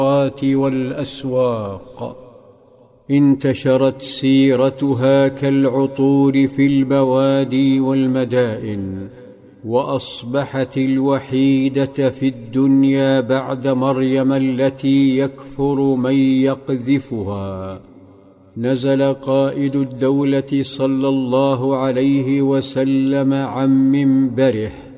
والأسواق. انتشرت سيرتها كالعطور في البوادي والمدائن، وأصبحت الوحيدة في الدنيا بعد مريم التي يكفر من يقذفها. نزل قائد الدولة صلى الله عليه وسلم عن منبره